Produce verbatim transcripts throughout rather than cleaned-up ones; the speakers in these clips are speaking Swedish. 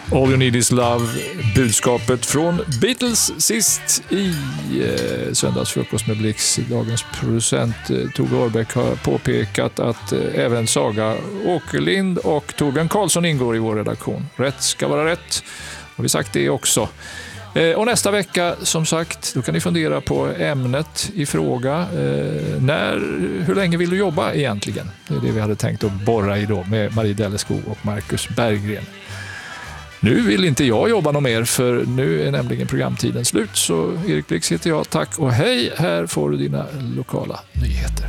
All You Need Is Love, budskapet från Beatles sist i eh, söndagsfrukost med Blix. Dagens producent eh, Tove Årbeck har påpekat att eh, även Saga Åkerlind och Torbjörn Karlsson ingår i vår redaktion. Rätt ska vara rätt, har vi sagt det också. Eh, och nästa vecka, som sagt, då kan ni fundera på ämnet i fråga. Eh, när, hur länge vill du jobba egentligen? Det är det vi hade tänkt att borra i då med Marie Delleskog och Marcus Berggren. Nu vill inte jag jobba något mer, för nu är nämligen programtiden slut. Så Erik Blix heter jag, tack och hej. Här får du dina lokala nyheter.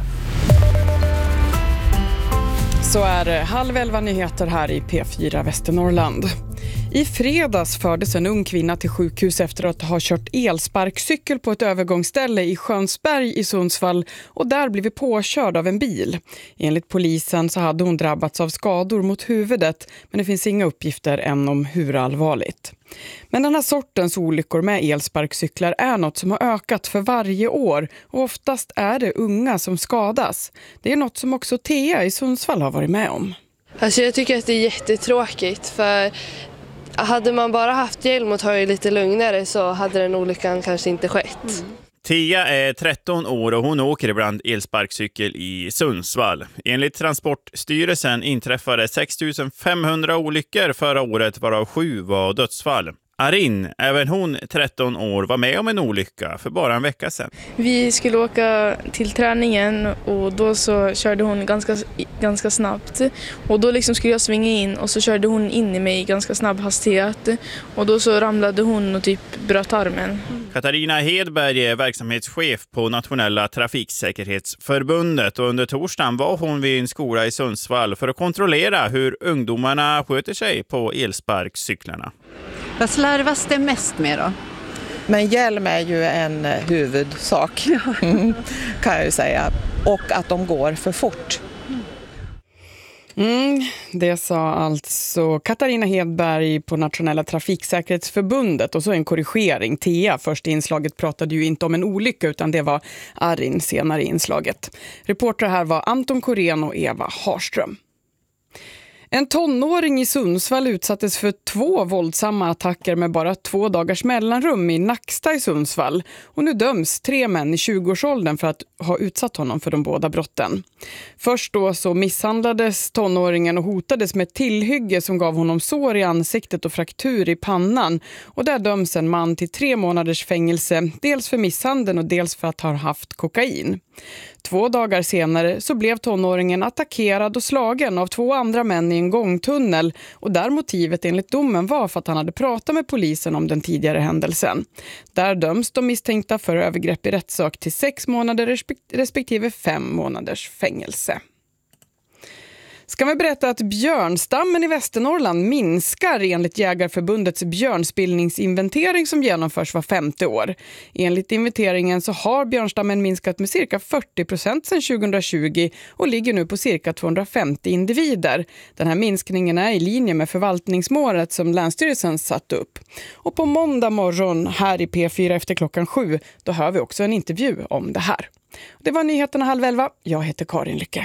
Så är det halv elva nyheter här i P fyra Västernorrland. I fredags fördes en ung kvinna till sjukhus efter att ha kört elsparkcykel på ett övergångsställe i Skönsberg i Sundsvall och där blivit påkörd av en bil. Enligt polisen så hade hon drabbats av skador mot huvudet, men det finns inga uppgifter än om hur allvarligt. Men den här sortens olyckor med elsparkcyklar är något som har ökat för varje år och oftast är det unga som skadas. Det är något som också Thea i Sundsvall har varit med om. Alltså jag tycker att det är jättetråkigt, för hade man bara haft hjälm och tagit lite lugnare så hade den olyckan kanske inte skett. Mm. Tia är tretton år och hon åker ibland elsparkcykel i Sundsvall. Enligt Transportstyrelsen inträffade sex tusen femhundra olyckor förra året, varav sju var dödsfall. Arin, även hon tretton år, var med om en olycka för bara en vecka sedan. Vi skulle åka till träningen och då så körde hon ganska, ganska snabbt. Och då liksom skulle jag svinga in och så körde hon in i mig i ganska snabb hastighet. Och då så ramlade hon och typ bröt armen. Katarina Hedberg är verksamhetschef på Nationella trafiksäkerhetsförbundet och under torsdagen var hon vid en skola i Sundsvall för att kontrollera hur ungdomarna sköter sig på elsparkcyklarna. Vad slarvas det mest med då? Men hjälm är ju en huvudsak, kan jag ju säga. Och att de går för fort. Mm, det sa alltså Katarina Hedberg på Nationella trafiksäkerhetsförbundet. Och så en korrigering. Thea, först i inslaget, pratade ju inte om en olycka utan det var Arin senare i inslaget. Reporter här var Anton Korén och Eva Harström. En tonåring i Sundsvall utsattes för två våldsamma attacker med bara två dagars mellanrum i Nacksta i Sundsvall. Och nu döms tre män i tjugoårsåldern för att ha utsatt honom för de båda brotten. Först då så misshandlades tonåringen och hotades med ett tillhygge som gav honom sår i ansiktet och fraktur i pannan. Och där döms en man till tre månaders fängelse, dels för misshandeln och dels för att ha haft kokain. Två dagar senare så blev tonåringen attackerad och slagen av två andra män i en gångtunnel och där motivet enligt domen var för att han hade pratat med polisen om den tidigare händelsen. Där döms de misstänkta för övergrepp i rättssak till sex månader respektive fem månaders fängelse. Ska vi berätta att björnstammen i Västernorrland minskar enligt Jägarförbundets björnspillningsinventering som genomförs var femte år. Enligt inventeringen så har björnstammen minskat med cirka fyrtio procent sedan tjugohundratjugo och ligger nu på cirka tvåhundrafemtio individer. Den här minskningen är i linje med förvaltningsmålet som Länsstyrelsen satt upp. Och på måndag morgon här i P fyra efter klockan sju, då hör vi också en intervju om det här. Det var nyheterna halv elva. Jag heter Karin Lycke.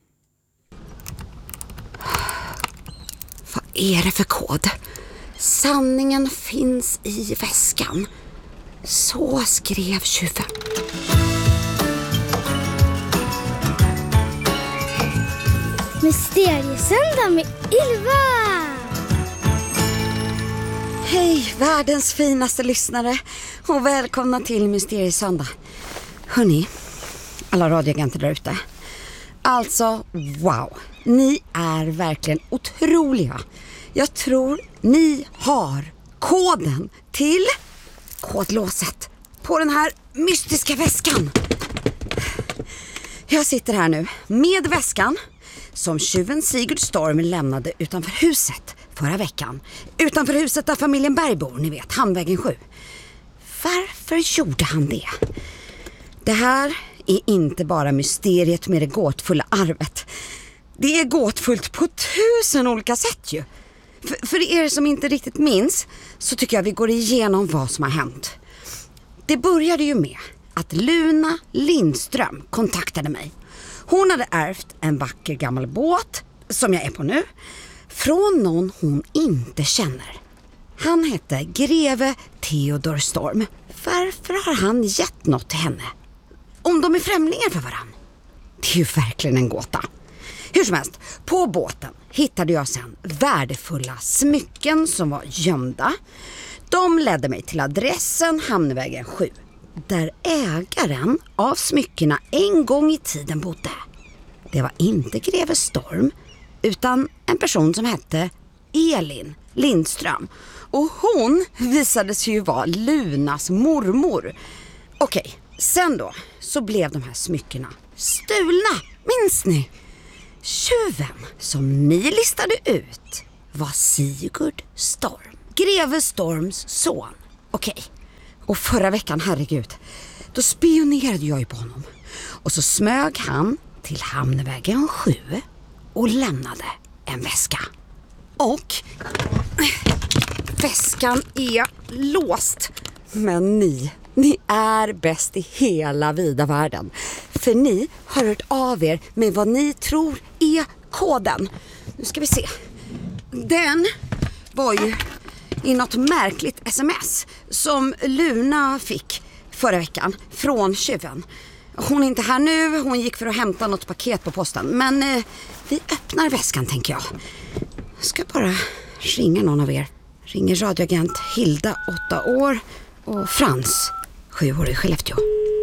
Vad är det för kod? Sanningen finns i väskan. Så skrev tjuven. Mysteriesöndag med Ylva! Hej, världens finaste lyssnare. Och välkomna till Mysteriesöndag. Hörrni, alla radioagenter där ute. Alltså, wow. Ni är verkligen otroliga. Jag tror ni har koden till kodlåset på den här mystiska väskan. Jag sitter här nu med väskan som tjuven Sigurd Storm lämnade utanför huset förra veckan. Utanför huset där familjen Berg bor, ni vet, Hamnvägen sju. Varför gjorde han det? Det här är inte bara mysteriet med det gåtfulla arvet. Det är gåtfullt på tusen olika sätt ju. För, för er som inte riktigt minns så tycker jag vi går igenom vad som har hänt. Det började ju med att Luna Lindström kontaktade mig. Hon hade ärvt en vacker gammal båt, som jag är på nu, från någon hon inte känner. Han hette greve Theodor Storm. Varför har han gett något till henne? Om de är främlingar för varann. Det är ju verkligen en gåta. Hur som helst, på båten hittade jag sen värdefulla smycken som var gömda. De ledde mig till adressen Hamnvägen sju, där ägaren av smyckena en gång i tiden bodde. Det var inte greve Storm, utan en person som hette Elin Lindström. Och hon visade sig ju vara Lunas mormor. Okej, sen då så blev de här smyckena stulna, minns ni? Tjuven som ni listade ut var Sigurd Storm, greve Storms son. Okej, och förra veckan, herregud, då spionerade jag ju på honom. Och så smög han till Hamnvägen sju och lämnade en väska. Och väskan är låst. Men ni, ni är bäst i hela vida världen. För ni har hört av er med vad ni tror är koden. Nu ska vi se. Den var ju i något märkligt sms som Luna fick förra veckan från tjuven. Hon är inte här nu, hon gick för att hämta något paket på posten. Men eh, vi öppnar väskan, tänker jag. Jag ska bara ringa någon av er. Ringer radioagent Hilda, åtta år, och Frans, sju år i Skellefteå.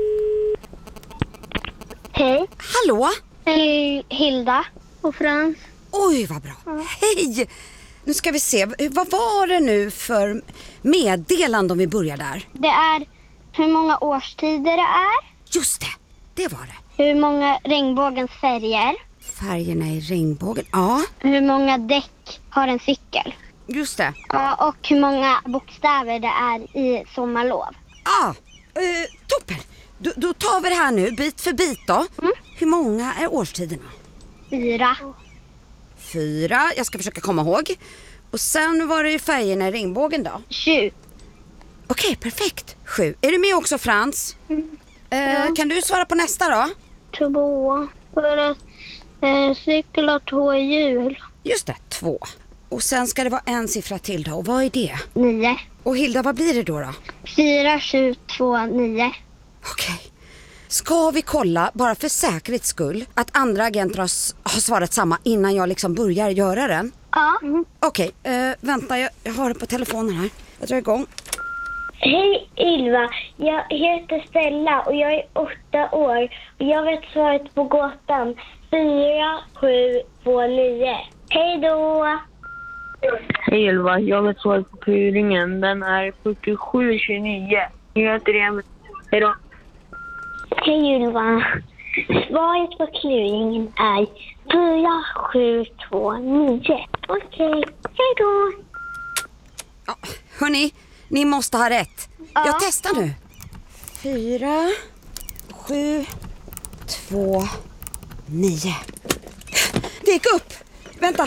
Hej. Hallå? Hej, Hilda och Frans. Oj, vad bra. Ja. Hej! Nu ska vi se, vad var det nu för meddelande om vi börjar där? Det är hur många årstider det är. Just det, det var det. Hur många regnbågens färger. Färgerna i regnbågen, ja. Hur många däck har en cykel. Just det. Ja, och hur många bokstäver det är i sommarlov. Ja, eh, toppen. Då, då tar vi det här nu, bit för bit då. Mm. Hur många är årstiderna? Fyra. Fyra, jag ska försöka komma ihåg. Och sen var det ju färgerna i regnbågen då? Sju. Okej, perfekt. Sju. Är du med också, Frans? Mm. Eh, ja. Kan du svara på nästa då? Två. För att eh, cykel har två hjul. Just det, två. Och sen ska det vara en siffra till då. Och vad är det? Nio. Och Hilda, vad blir det då då? Fyra, sju, två, nio. Okej. Ska vi kolla, bara för säkerhets skull, att andra agenter har, har svarat samma innan jag liksom börjar göra den? Ja. Mm. Okej, eh, vänta, jag, jag har det på telefonen här. Jag drar igång. Hej Ylva, jag heter Stella och jag är åtta år och jag vet svaret på gåtan fyra, sju, två, nio. Hej då! Hej Ylva, jag vet svaret på kluringen. Den är fyrtiosju tjugonio. Jag heter Emil. Hej då! Hej Ylva, svaret på kluringen är fyra, sju, två, nio. Okej, hej då! Ja, hörni, ni måste ha rätt. Ja. Jag testar nu. Fyra, sju, två, nio. Det gick upp. Vänta.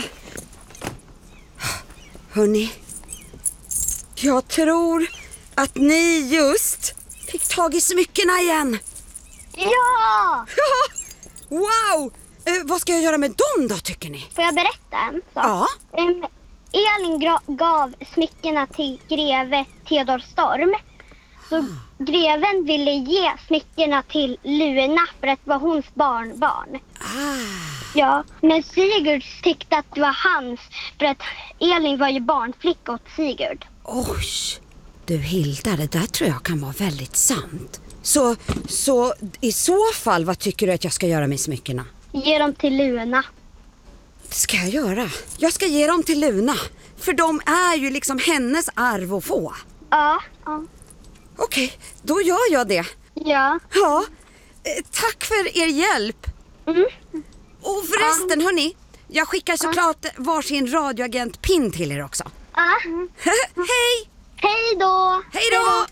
Hörni, jag tror att ni just fick tag i smyckena igen. Ja! Wow! Eh, vad ska jag göra med dem då, tycker ni? Får jag berätta en sak? Ja. Um, Elin gra- gav smyckena till greve Theodor Storm. Så ah. greven ville ge smyckena till Luna för att det var hons barnbarn. Ah. Ja, men Sigurd tyckte att det var hans för att Elin var ju barnflicka åt Sigurd. Oj, du Hilda, det där tror jag kan vara väldigt sant. Så, så i så fall, vad tycker du att jag ska göra med smyckena? Ge dem till Luna. Det ska jag göra. Jag ska ge dem till Luna. För de är ju liksom hennes arv att få. Ja. ja. Okej, då gör jag det. Ja. Ja, eh, tack för er hjälp. Mm. Och förresten, ja. hörni, jag skickar såklart ja. varsin radioagent-pin till er också. Ja. Hej! Hej då! Hej då!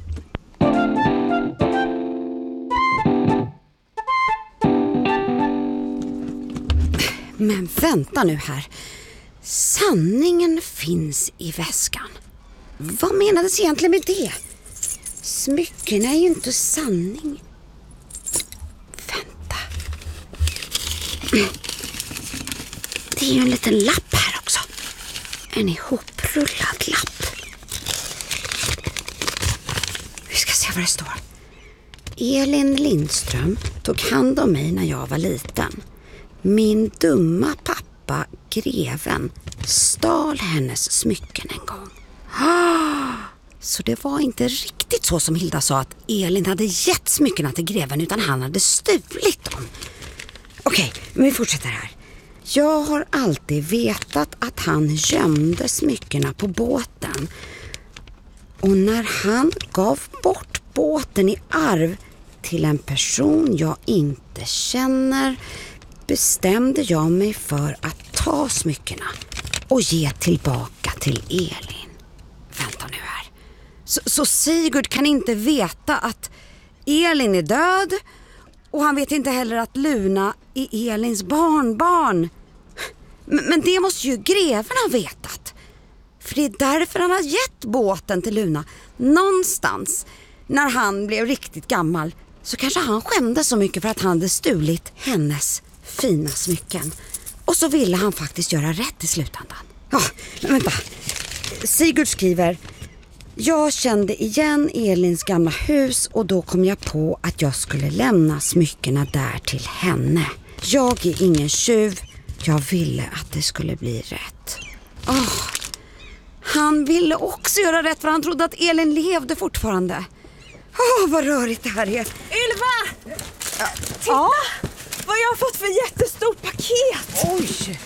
Men vänta nu här. Sanningen finns i väskan. Vad menades egentligen med det? Smycken är ju inte sanning. Vänta. Det är ju en liten lapp här också. En ihoprullad lapp. se vad det står. Elin Lindström tog hand om mig när jag var liten. Min dumma pappa, greven, stal hennes smycken en gång. Så det var inte riktigt så som Hilda sa, att Elin hade gett smyckena till greven, utan han hade stulit dem. Okej, men vi fortsätter här. Jag har alltid vetat att han gömde smyckena på båten. Och när han gav bort båten i arv till en person jag inte känner, bestämde jag mig för att ta smyckena och ge tillbaka till Elin. Vänta nu här. Så, så Sigurd kan inte veta att Elin är död, och han vet inte heller att Luna är Elins barnbarn. Men, men det måste ju greven ha vetat. För det är därför han har gett båten till Luna. Någonstans när han blev riktigt gammal så kanske han skämde så mycket för att han hade stulit hennes fina smycken. Och så ville han faktiskt göra rätt i slutändan. Ja, men vänta. Sigurd skriver: jag kände igen Elins gamla hus och då kom jag på att jag skulle lämna smyckena där till henne. Jag är ingen tjuv. Jag ville att det skulle bli rätt. Oh, han ville också göra rätt, för han trodde att Elin levde fortfarande. Åh, oh, vad rörigt det här är. Ylva! Ja. Titta! Ja. Vad jag har fått för jättestort paket. Oj!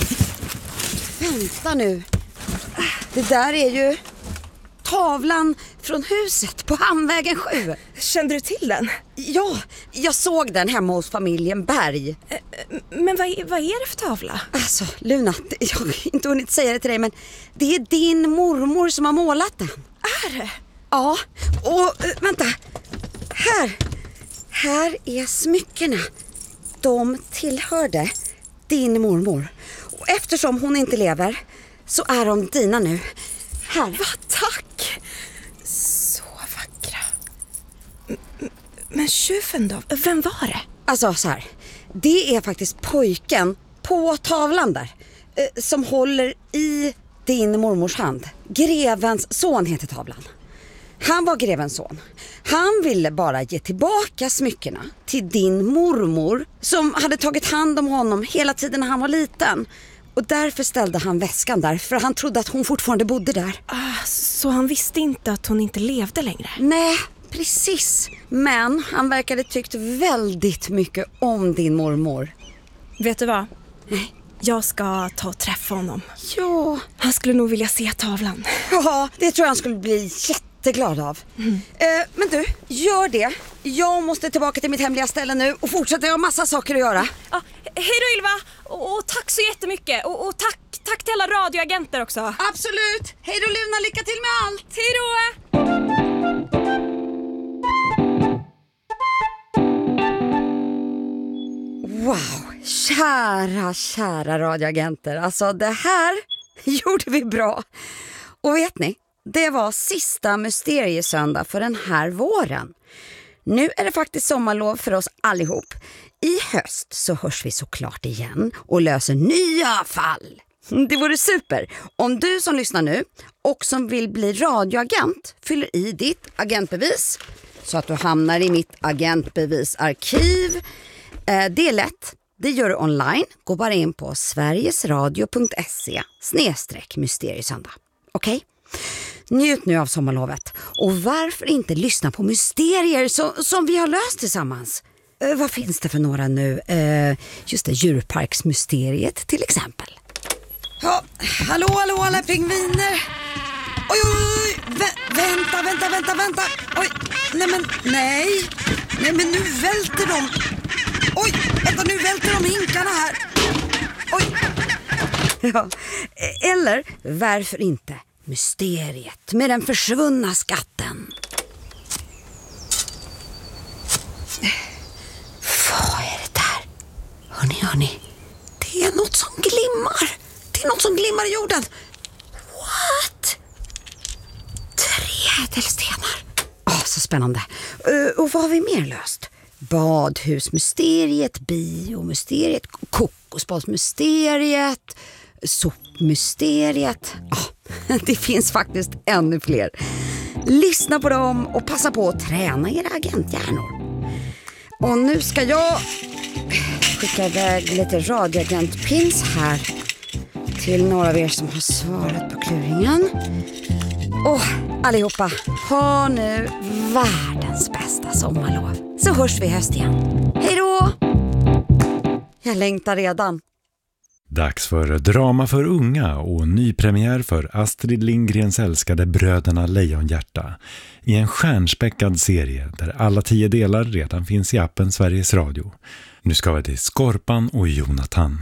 Vänta nu. Det där är ju tavlan från huset på Hamnvägen sju. Kände du till den? Ja, jag såg den hemma hos familjen Berg. Men vad är, vad är det för tavla? Alltså, Luna, jag har inte hunnit säga det till dig, men det är din mormor som har målat den. Är det? Ja, och vänta. Här. Här är smyckena. De tillhörde din mormor. Och eftersom hon inte lever så är de dina nu. Här. Vad tack! Så vackra. Men tjuven då? Vem var det? Alltså så här. Det är faktiskt pojken på tavlan där, eh, som håller i din mormors hand. Grevens son heter tavlan. Han var grevens son. Han ville bara ge tillbaka smyckena till din mormor som hade tagit hand om honom hela tiden när han var liten. Och därför ställde han väskan där, för han trodde att hon fortfarande bodde där. Ah, så han visste inte att hon inte levde längre? Nej, precis. Men han verkade tyckt väldigt mycket om din mormor. Vet du vad? Nej. Jag ska ta och träffa honom. Ja. Han skulle nog vilja se tavlan. Ja, det tror jag han skulle bli jätteglad av. Mm. Eh, men du, gör det. Jag måste tillbaka till mitt hemliga ställe nu och fortsätta, jag har massa saker att göra. Ja, hej då Ylva, och, och tack så jättemycket. Och, och tack, tack till alla radioagenter också. Absolut. Hej då Luna, lycka till med allt. Hej då. Wow, kära, kära radioagenter. Alltså det här gjorde vi bra. Och vet ni, det var sista mysteriesöndag för den här våren. Nu är det faktiskt sommarlov för oss allihop. I höst så hörs vi såklart igen och löser nya fall. Det vore super om du som lyssnar nu och som vill bli radioagent fyller i ditt agentbevis så att du hamnar i mitt agentbevisarkiv. Det är lätt. Det gör du online. Gå bara in på sverigesradio punkt se snedstreck mysteriesöndag. Okej? Okay? Njut nu av sommarlovet. Och varför inte lyssna på mysterier som, som vi har löst tillsammans? Eh, vad finns det för några nu? Eh, just det, djurparksmysteriet till exempel. Ja, hallå, hallå alla pingviner. Oj, oj, oj. Vä- vänta, vänta, vänta, vänta. Oj, nej men, nej. Nej men nu välter de. Oj, vänta, nu välter de hinkarna här. Oj. Ja, eller varför inte mysteriet med den försvunna skatten. Vad är det där? Hörrni, hörni. Det är något som glimmar. Det är något som glimmar i jorden. What? Tre ädelstenar. Åh, oh, så spännande. Uh, och vad har vi mer löst? Badhusmysteriet, biomysteriet, kokosbollsmysteriet, sopmysteriet. Ja, det finns faktiskt ännu fler. Lyssna på dem och passa på att träna era agenthjärnor. Och nu ska jag skicka iväg lite radioagentpins här till några av er som har svarat på kluringen. Och allihopa, ha nu världens bästa sommarlov. Så hörs vi i höst igen. Hej då! Jag längtar redan. Dags för drama för unga och nypremiär för Astrid Lindgrens älskade Bröderna Lejonhjärta i en stjärnspäckad serie där alla tio delar redan finns i appen Sveriges Radio. Nu ska vi till Skorpan och Jonathan.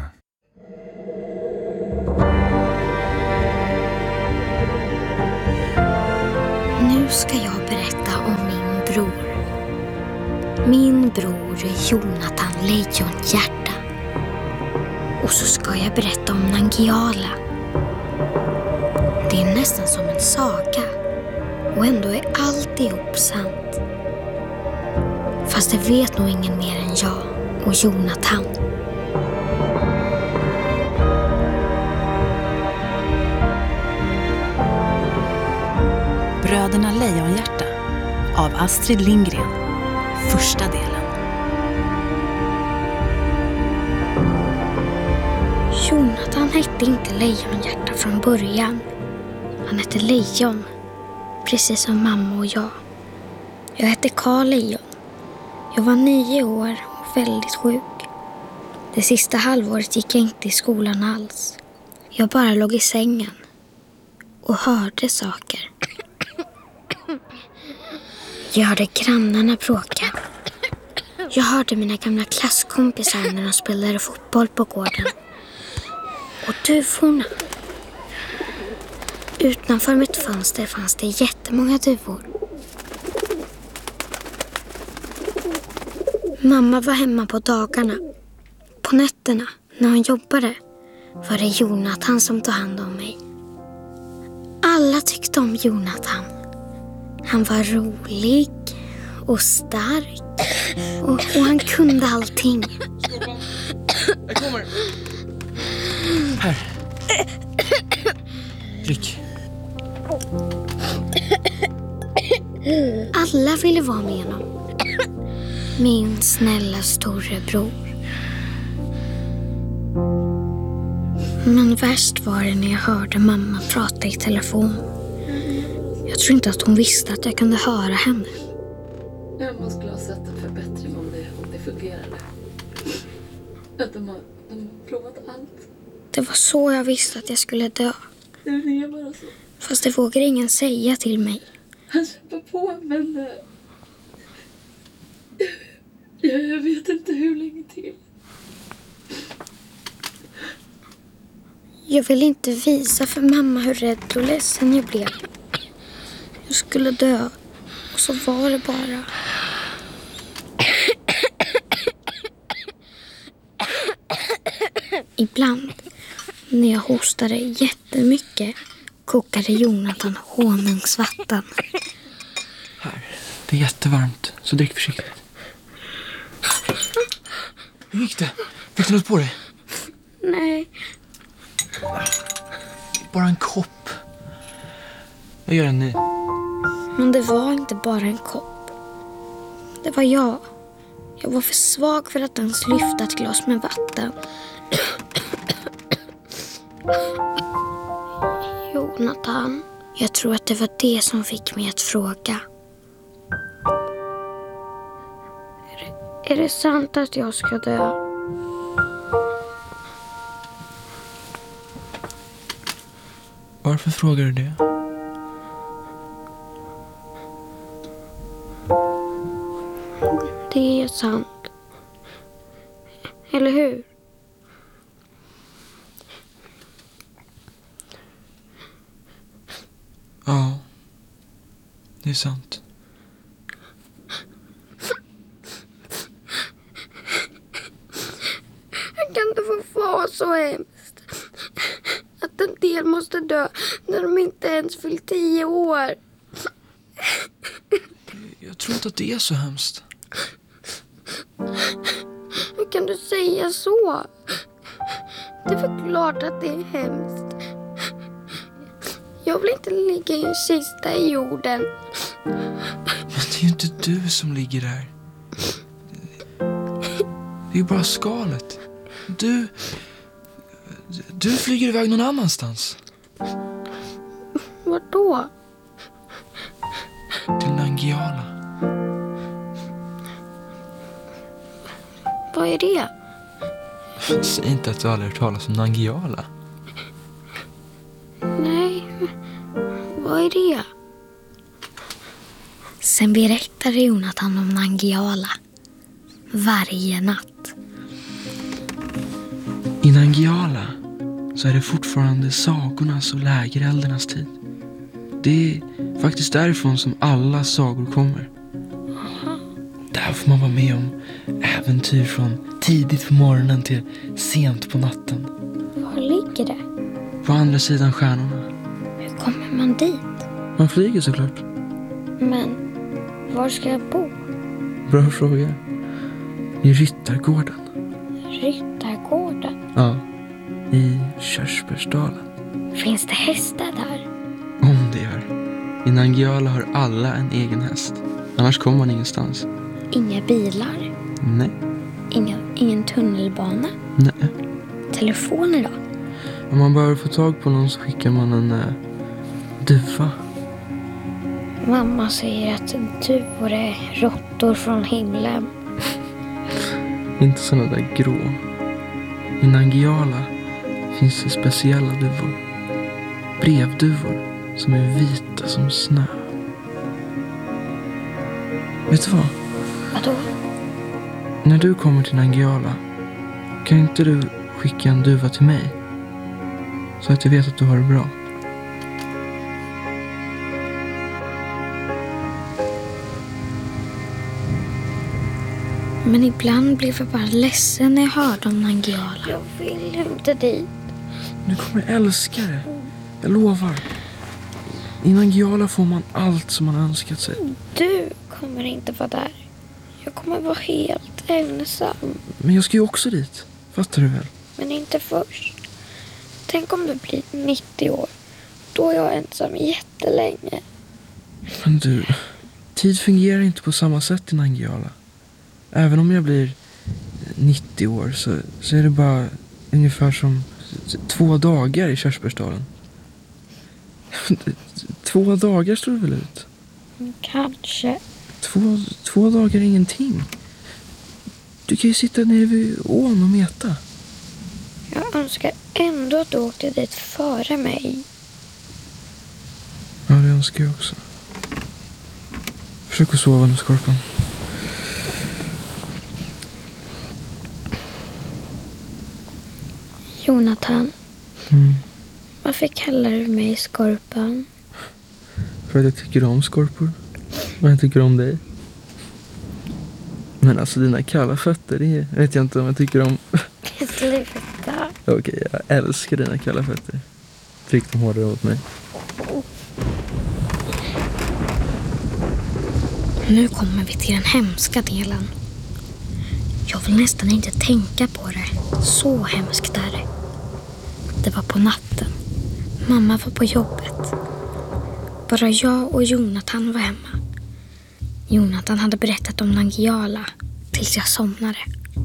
Nu ska jag berätta om min bror. Min bror Jonathan Lejonhjärta. Och så ska jag berätta om Nangiala. Det är nästan som en saga. Och ändå är alltihop sant. Fast det vet nog ingen mer än jag och Jonathan. Bröderna Lejonhjärta av Astrid Lindgren. Första delen. Jonathan hette inte Lejonhjärta från början. Han hette Lejon. Precis som mamma och jag. Jag hette Karl Lejon. Jag var nio år och väldigt sjuk. Det sista halvåret gick jag inte i skolan alls. Jag bara låg i sängen. Och hörde saker. Jag hörde grannarna bråka. Jag hörde mina gamla klasskompisar när de spelade fotboll på gården. Och duvorna. Utanför mitt fönster fanns det jättemånga duvor. Mamma var hemma på dagarna. På nätterna, när hon jobbade, var det Jonathan som tog hand om mig. Alla tyckte om Jonathan. Han var rolig och stark. Och, och han kunde allting. Jag kommer. Här. Drick. Alla ville vara med honom. Min snälla storebror. Men värst var det när jag hörde mamma prata i telefon. Jag tror inte att hon visste att jag kunde höra henne. Jag skulle ha sett en förbättring om det, om det fungerade. Att de har, de har provat allt. Det var så jag visste att jag skulle dö. Det är bara så. Fast det vågar ingen säga till mig. Han kämpar på, men... Uh, jag, jag vet inte hur länge till. Jag ville inte visa för mamma hur rädd och ledsen jag blev. Jag skulle dö. Och så var det bara. Ibland, när jag hostade jättemycket, kokade Jonathan honungsvatten. Här, det är jättevarmt, så drick försiktigt. Hur gick det? Fick du något på dig? Nej. Bara en kopp. Jag gör en ny. Men det var inte bara en kopp. Det var jag. Jag var för svag för att ens lyfta ett glas med vatten. Jonathan, jag tror att det var det som fick mig att fråga. Är det, är det sant att jag ska dö? Varför frågar du det? Det är sant. Eller hur? Ja, det är sant. Jag kan inte få vara så hemskt. Att en del måste dö när de inte ens fyllt tio år. Jag tror inte att det är så hemskt. Hur kan du säga så? Det är för klart att det är hemskt. Jag Jag vill inte ligga i en kista i jorden. Men det är ju inte du som ligger där. Det är ju bara skalet. Du... Du flyger iväg någon annanstans. Vart då? Till Nangijala. Vad är det? Säg inte att du aldrig hört talas om Nangijala. Nej, vad är det? Sen berättade Jonathan om Nangijala varje natt. I Nangijala så är det fortfarande sagornas och lägereldernas tid. Det är faktiskt därifrån som alla sagor kommer. Där får man vara med om äventyr från tidigt på morgonen till sent på natten. Var ligger det? På andra sidan stjärnorna. Hur kommer man dit? Man flyger såklart. Men var ska jag bo? Bra fråga. I Ryttargården. Ryttargården? Ja, i Körsbärsdalen. Finns det hästar där? Om det gör. I Nangijala har alla en egen häst. Annars kommer man ingenstans. Inga bilar? Nej. Ingen, ingen tunnelbana? Nej. Telefoner då? Om man behöver få tag på någon så skickar man en äh, duva. Mamma säger att duvor är råttor från himlen. Inte såna där grå. I Nangijala finns det speciella duvor. Brevduvor som är vita som snö. Vet du vad? Vadå? När du kommer till Nangijala, kan inte du skicka en duva till mig? Så att jag vet att du har det bra. Men ibland blev jag bara ledsen när jag hörde om Nangijala. Jag vill inte dit. Du kommer älska det. Jag lovar. I Nangijala får man allt som man önskat sig. Du kommer inte vara där. Jag kommer vara helt ensam. Men jag ska ju också dit. Fattar du väl? Men inte först. Tänk om du blir nittio år. Då är jag ensam jättelänge. Men du, tid fungerar inte på samma sätt i Nangijala. Även om jag blir nittio år så, så är det bara ungefär som två dagar i Körsbärsdalen. Två dagar står det väl ut? Kanske. Två, två dagar är ingenting. Du kan ju sitta nere vid ån och meta. Jag önskar ändå att du åkte dit före mig. Ja, det önskar jag också. Försök att sova nu, Skorpan. Jonathan. Mm. Varför kallar du mig Skorpan? För att jag tycker om skorpor. Och jag tycker om dig. Men alltså dina kalla fötter, det vet jag inte om jag tycker om. Sluta. Okej, okay, jag älskar dina kalla fötter. Tryck dem hårdare mot mig. Nu kommer vi till den hemska delen. Jag vill nästan inte tänka på det. Så hemskt är det. Det var på natten. Mamma var på jobbet. Bara jag och Jonathan var hemma. Jonathan hade berättat om Nangijala tills jag somnade.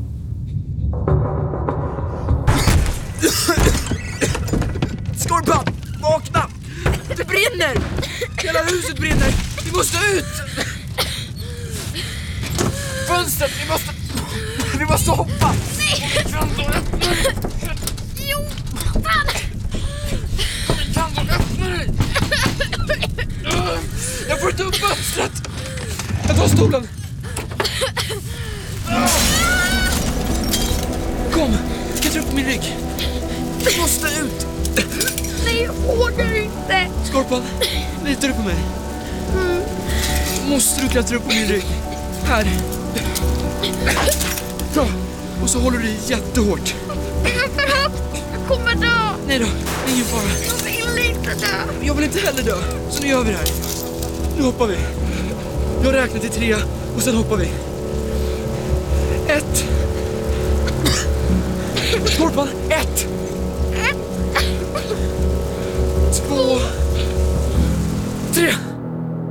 Skorpan, vakna! Det brinner! Hela huset brinner! Vi måste ut! Fönstret, vi måste... Vi måste hoppa! Nej! Kan du öppna dig? Jonathan! Kan du öppna dig? Jag får inte upp fönstret! Jag tar stolen! Kom, klättra upp på min rygg! Vi måste ut! Nej, jag vågar inte! Skorpan, litar du på mig? Mm. Måste du klättra upp på min rygg? Här! Bra, och så håller du i jättehårt. Jag är för högt! Jag kommer dö! Nej då, ingen fara. Jag vill inte dö! Jag vill inte heller dö, så nu gör vi det här. Nu hoppar vi. Jag räknar till tre och sen hoppar vi. Ett. Skorpan, ett. Ett. Två. tre.